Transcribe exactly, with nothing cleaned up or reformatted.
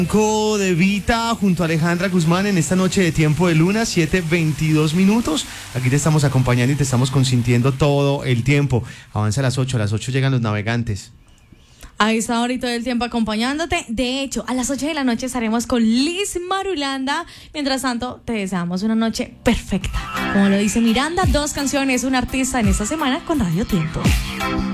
Franco De Vita junto a Alejandra Guzmán en esta noche de Tiempo de Luna, siete veintidós minutos. Aquí te estamos acompañando y te estamos consintiendo todo el tiempo. Avanza a las ocho, a las ocho llegan los navegantes. Ahí está ahorita todo el tiempo acompañándote. De hecho, a las ocho de la noche estaremos con Liz Marulanda. Mientras tanto, te deseamos una noche perfecta. Como lo dice Miranda, dos canciones, un artista en esta semana con Radio Tiempo.